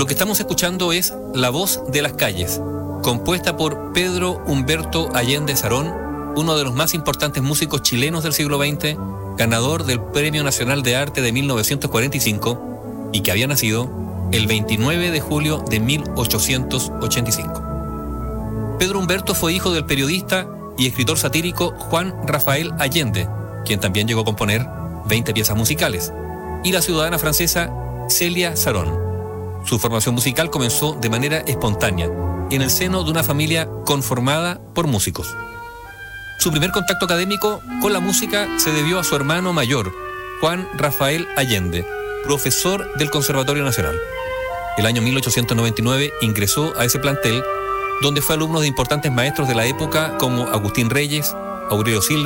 Lo que estamos escuchando es La Voz de las Calles, compuesta por Pedro Humberto Allende Sarón, uno de los más importantes músicos chilenos del siglo XX, ganador del Premio Nacional de Arte de 1945 y que había nacido el 29 de julio de 1885. Pedro Humberto fue hijo del periodista y escritor satírico Juan Rafael Allende, quien también llegó a componer 20 piezas musicales, y la ciudadana francesa Celia Sarón. Su formación musical comenzó de manera espontánea, en el seno de una familia conformada por músicos. Su primer contacto académico con la música se debió a su hermano mayor, Juan Rafael Allende, profesor del Conservatorio Nacional. El año 1899 ingresó a ese plantel, donde fue alumno de importantes maestros de la época como Agustín Reyes, Aurelio Silva,